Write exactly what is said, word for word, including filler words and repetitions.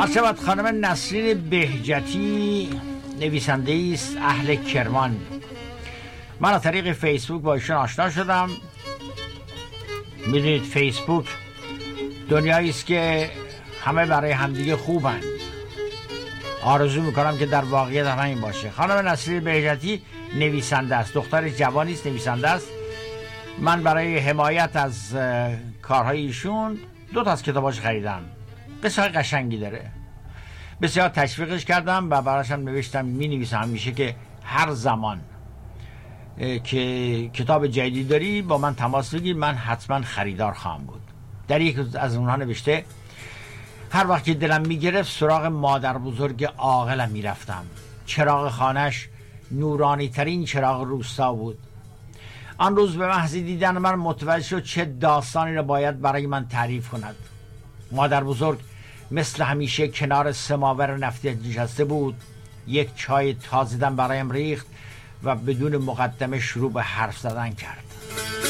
عرض خانم نسرین بهجتی نویسنده است اهل کرمان. من از طریق فیسبوک با ایشون آشنا شدم. میدونید فیسبوک دنیایی است که همه برای همدیگه خوبن. آرزو میکنم که در واقعیت هم این باشه. خانم نسرین بهجتی نویسنده است، دختر جوانی است، نویسنده است. من برای حمایت از کارهای ایشون دو تا از کتاباش خریدم. بسیار قشنگی داره، بسیار تشویقش کردم و براشم نوشتم می نویسم همیشه که هر زمان که کتاب جدیدی داری با من تماس بگیر، من حتما خریدار خواهم بود. در یک از اونها نوشته هر وقت که دلم میگرفت سراغ مادر بزرگ عاقلم میرفتم. چراغ خانش نورانی ترین چراغ روستا بود. آن روز به محض دیدن من متوجه شد چه داستانی را باید برای من تعریف کند. مادر بزرگ مثل همیشه کنار سماور نفتی نشسته بود. یک چای تازه دم برایم ریخت و بدون مقدمه شروع به حرف زدن کرد.